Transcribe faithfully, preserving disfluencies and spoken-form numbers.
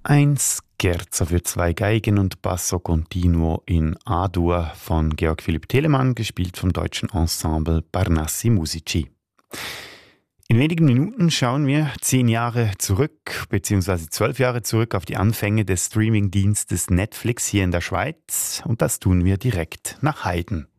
Ein Scherzo für zwei Geigen und Basso Continuo in A-Dur von Georg Philipp Telemann, gespielt vom deutschen Ensemble Parnassi Musici. In wenigen Minuten schauen wir zehn Jahre zurück, beziehungsweise zwölf Jahre zurück auf die Anfänge des Streamingdienstes Netflix hier in der Schweiz. Und das tun wir direkt nach Heiden.